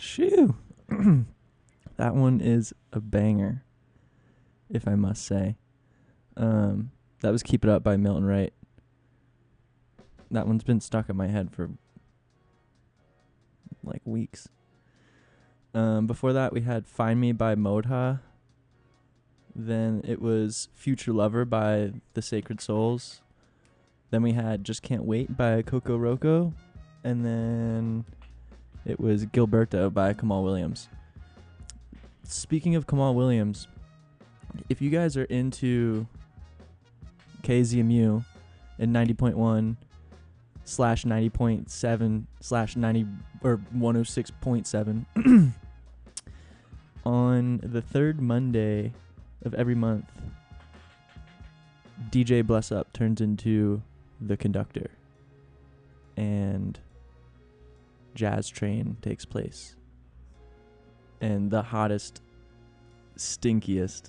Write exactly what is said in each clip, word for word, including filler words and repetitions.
Shoo. That one is a banger, if I must say. Um, that was Keep It Up by Milton Wright. That one's been stuck in my head for like weeks. Um, before that, we had Find Me by Modha. Then it was Future Lover by The Sacred Souls. Then we had Just Can't Wait by Coco Roco. And then it was Gilberto by Kamal Williams. Speaking of Kamal Williams, if you guys are into K Z M U and ninety point one slash ninety point seven slash ninety or one oh six point seven on the third Monday of every month, D J Bless Up turns into the conductor and Jazz Train takes place. And the hottest, stinkiest,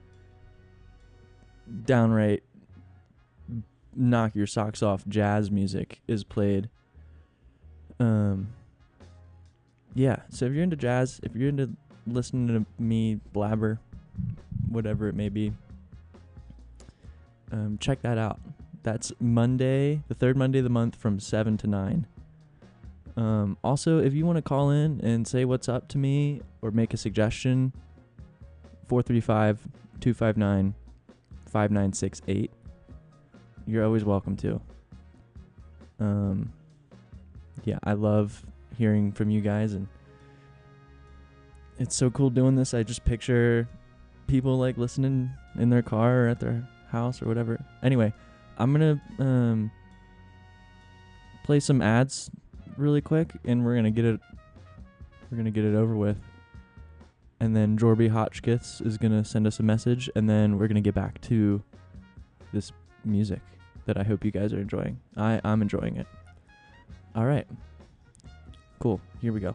downright knock your socks off jazz music is played. Um, yeah, so if you're into jazz, if you're into listening to me blabber, whatever it may be, um, check that out. That's Monday, the third Monday of the month from seven to nine. Um, also, if you want to call in and say what's up to me or make a suggestion, four three five, two five nine, five nine six eight. You're always welcome to. Um, yeah, I love hearing from you guys, and it's so cool doing this. I just picture people like listening in their car or at their house or whatever. Anyway, I'm going to um, play some ads really quick, and we're gonna get it we're gonna get it over with, and then Jorby Hotchkiss is gonna send us a message, and then we're gonna get back to this music that I hope you guys are enjoying. I, I'm enjoying it. Alright. Cool. Here we go.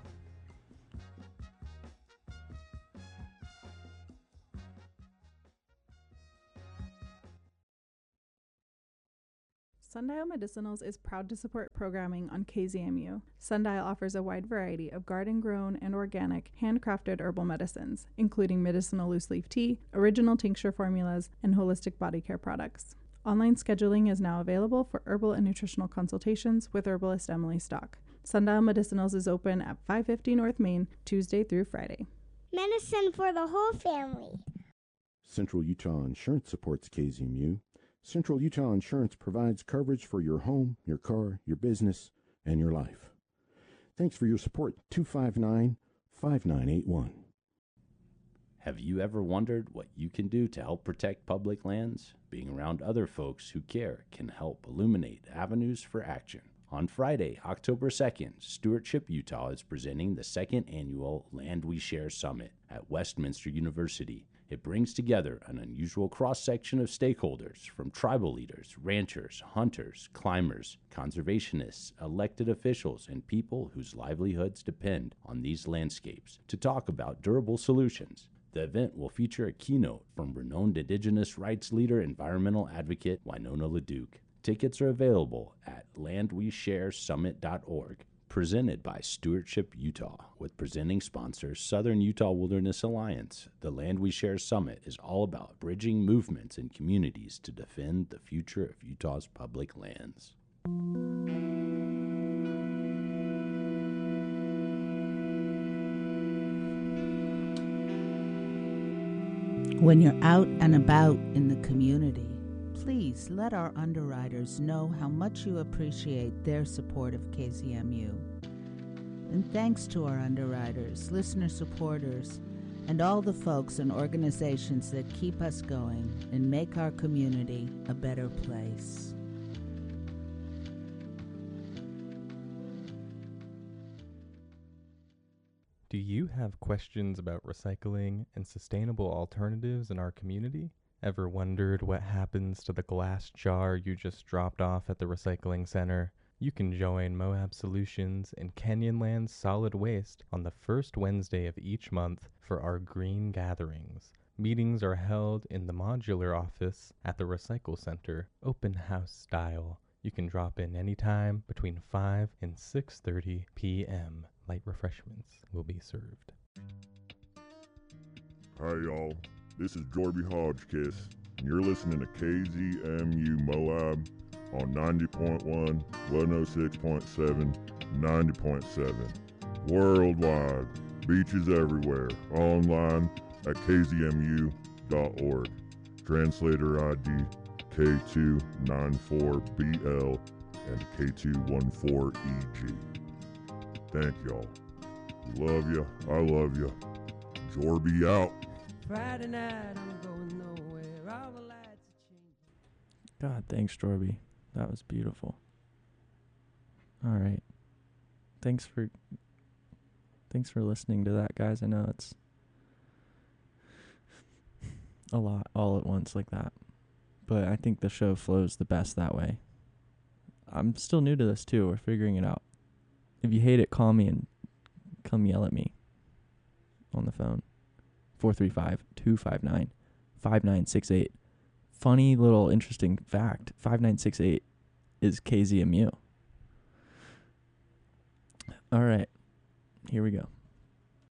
Sundial Medicinals is proud to support programming on K Z M U. Sundial offers a wide variety of garden-grown and organic, handcrafted herbal medicines, including medicinal loose-leaf tea, original tincture formulas, and holistic body care products. Online scheduling is now available for herbal and nutritional consultations with herbalist Emily Stock. Sundial Medicinals is open at five fifty North Main, Tuesday through Friday. Medicine for the whole family. Central Utah Insurance supports K Z M U. Central Utah Insurance provides coverage for your home, your car, your business, and your life. Thanks for your support. two five nine, five nine eight one. Have you ever wondered what you can do to help protect public lands? Being around other folks who care can help illuminate avenues for action. On Friday, October second, Stewardship Utah is presenting the second annual Land We Share Summit at Westminster University. It brings together an unusual cross-section of stakeholders from tribal leaders, ranchers, hunters, climbers, conservationists, elected officials, and people whose livelihoods depend on these landscapes to talk about durable solutions. The event will feature a keynote from renowned Indigenous rights leader, environmental advocate Winona LaDuke. Tickets are available at land we share summit dot org. Presented by Stewardship Utah, with presenting sponsors Southern Utah Wilderness Alliance. The Land We Share Summit is all about bridging movements and communities to defend the future of Utah's public lands. When you're out and about in the community, please let our underwriters know how much you appreciate their support of K Z M U. And thanks to our underwriters, listener supporters, and all the folks and organizations that keep us going and make our community a better place. Do you have questions about recycling and sustainable alternatives in our community? Ever wondered what happens to the glass jar you just dropped off at the recycling center? You can join Moab Solutions and Canyonlands Solid Waste on the first Wednesday of each month for our green gatherings. Meetings are held in the modular office at the Recycle Center, open house style. You can drop in anytime between five and six thirty p.m. Light refreshments will be served. Hi y'all, this is Jorby Hodgkiss, and you're listening to K Z M U Moab on ninety point one, one oh six point seven, ninety point seven. Worldwide, beaches everywhere, online at k z m u dot org. Translator I D K two nine four B L and K two one four E G. Thank y'all. Love ya. I love ya. Jorby out. Friday night, I'm going nowhere. All the lights are changing. God, thanks, Jorby. That was beautiful. All right. Thanks for thanks for listening to that, guys. I know it's a lot all at once like that. But I think the show flows the best that way. I'm still new to this too. We're figuring it out. If you hate it, call me and come yell at me on the phone. four three five, two five nine, five nine six eight. Funny little interesting fact, five nine six eight is K Z M U. All right, here we go.